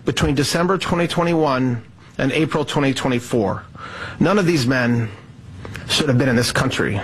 between December 2021 and April 2024. None of these men should have been in this country.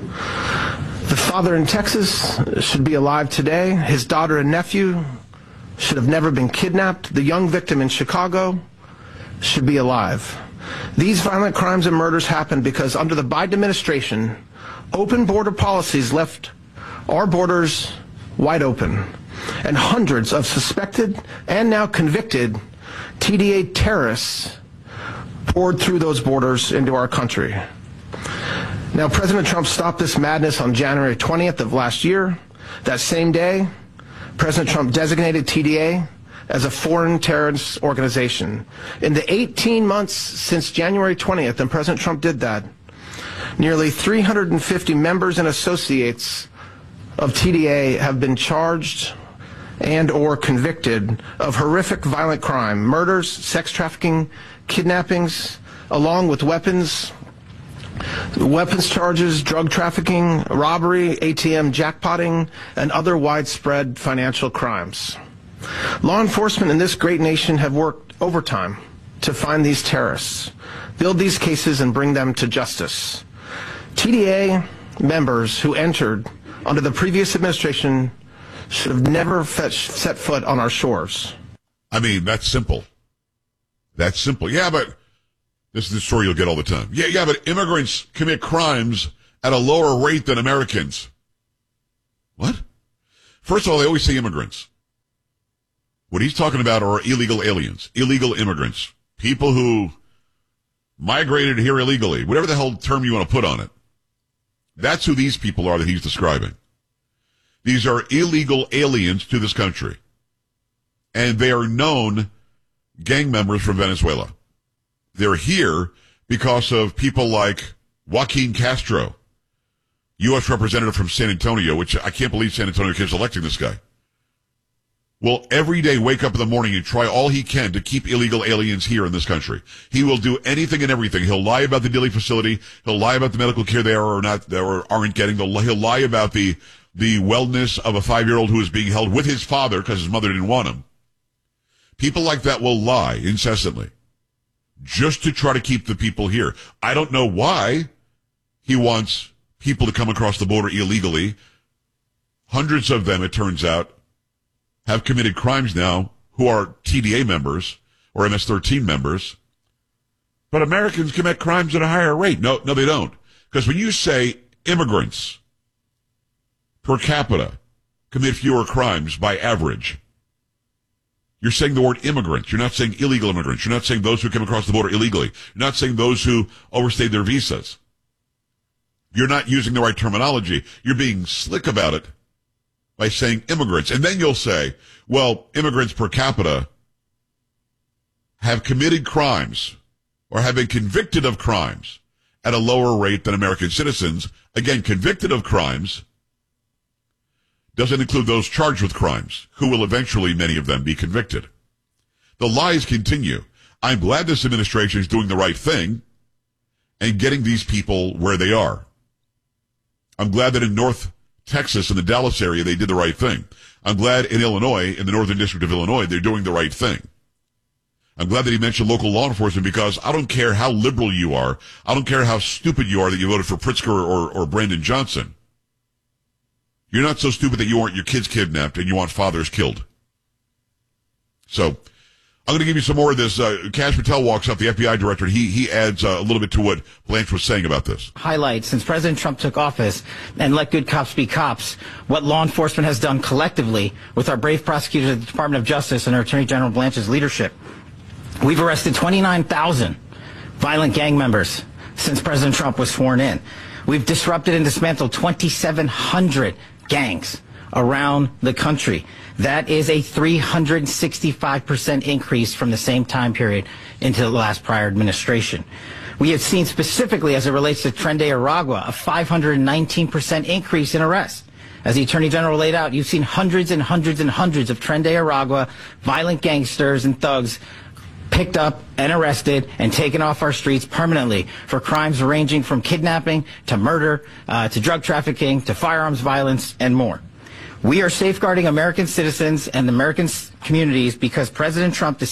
The father in Texas should be alive today. His daughter and nephew should have never been kidnapped. The young victim in Chicago should be alive. These violent crimes and murders happened because under the Biden administration, open border policies left our borders wide open, and hundreds of suspected and now convicted TDA terrorists poured through those borders into our country. Now, President Trump stopped this madness on January 20th of last year. That same day, President Trump designated TDA as a foreign terrorist organization. In the 18 months since January 20th, and President Trump did that, nearly 350 members and associates of TDA have been charged and or convicted of horrific violent crime, murders, sex trafficking, kidnappings, along with weapons charges, drug trafficking, robbery, ATM jackpotting, and other widespread financial crimes. Law enforcement in this great nation have worked overtime to find these terrorists, build these cases, and bring them to justice. TDA members who entered under the previous administration should have never set foot on our shores. I mean, that's simple. That's simple. Yeah, but this is the story you'll get all the time. Yeah, but immigrants commit crimes at a lower rate than Americans. What? First of all, they always say immigrants. What he's talking about are illegal aliens, illegal immigrants, people who migrated here illegally, whatever the hell term you want to put on it. That's who these people are that he's describing. These are illegal aliens to this country. And they are known gang members from Venezuela. They're here because of people like Joaquin Castro, U.S. representative from San Antonio, which I can't believe San Antonio keeps electing this guy. Will every day wake up in the morning and try all he can to keep illegal aliens here in this country. He will do anything and everything. He'll lie about the Dilley facility. He'll lie about the medical care they are or not, or aren't getting. He'll lie about the wellness of a 5-year-old who is being held with his father because his mother didn't want him. People like that will lie incessantly just to try to keep the people here. I don't know why he wants people to come across the border illegally. Hundreds of them, it turns out, have committed crimes now who are TDA members or MS-13 members. But Americans commit crimes at a higher rate. No, they don't. Because when you say immigrants per capita commit fewer crimes by average, you're saying the word immigrants. You're not saying illegal immigrants. You're not saying those who come across the border illegally. You're not saying those who overstayed their visas. You're not using the right terminology. You're being slick about it by saying immigrants. And then you'll say, well, immigrants per capita have committed crimes or have been convicted of crimes at a lower rate than American citizens. Again, convicted of crimes doesn't include those charged with crimes, who will eventually, many of them, be convicted. The lies continue. I'm glad this administration is doing the right thing and getting these people where they are. I'm glad that in North Texas, in the Dallas area, they did the right thing. I'm glad in Illinois, in the Northern District of Illinois, they're doing the right thing. I'm glad that he mentioned local law enforcement because I don't care how liberal you are. I don't care how stupid you are that you voted for Pritzker or Brandon Johnson. You're not so stupid that you want your kids kidnapped and you want fathers killed. So I'm going to give you some more of this. Kash Patel walks up, the FBI director, and he adds a little bit to what Blanche was saying about this. Highlight, since President Trump took office and let good cops be cops, what law enforcement has done collectively with our brave prosecutors at the Department of Justice and our Attorney General Blanche's leadership. We've arrested 29,000 violent gang members since President Trump was sworn in. We've disrupted and dismantled 2,700 gangs around the country. That is a 365% increase from the same time period into the last prior administration. We have seen specifically as it relates to Tren de Aragua, a 519% increase in arrests. As the Attorney General laid out, you've seen hundreds and hundreds and hundreds of Tren de Aragua violent gangsters and thugs picked up and arrested and taken off our streets permanently for crimes ranging from kidnapping to murder, to drug trafficking, to firearms violence, and more. We are safeguarding American citizens and American communities because President Trump